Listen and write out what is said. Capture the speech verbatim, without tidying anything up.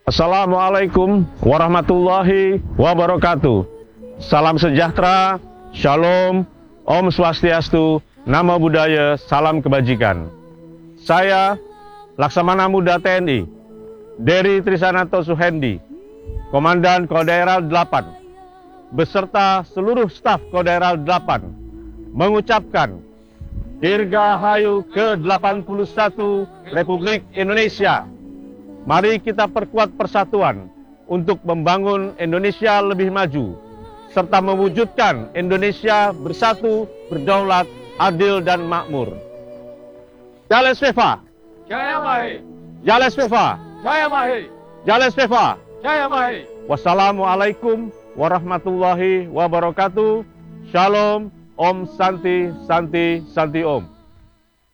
Assalamualaikum warahmatullahi wabarakatuh. Salam sejahtera, shalom, Om Swastiastu, Namo Buddhaya, salam kebajikan. Saya Laksamana Muda T N I, Dery Trisananto Suhendi, Komandan Kodaeral delapan, beserta seluruh staf Kodaeral delapan, mengucapkan Dirgahayu ke delapan puluh satu Republik Indonesia. Mari kita perkuat persatuan untuk membangun Indonesia lebih maju, serta mewujudkan Indonesia bersatu, berdaulat, adil, dan makmur. Jales Viva! Jaya Mahe! Jales Viva! Jaya Mahe! Jales Viva! Jaya Mahe! Wassalamualaikum warahmatullahi wabarakatuh. Shalom, Om Santi, Santi, Santi Om.